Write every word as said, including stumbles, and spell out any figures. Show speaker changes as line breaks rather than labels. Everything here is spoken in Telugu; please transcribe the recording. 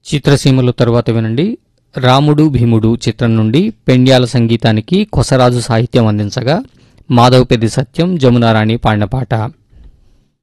చిత్రసీమలో తరువాత వినండి. రాముడు భీముడు చిత్రం నుండి పెండ్యాల సంగీతానికి కొసరాజు సాహిత్యం అందించగా మాధవపెద్ది సత్యం, జమునారాణి పాడిన పాట.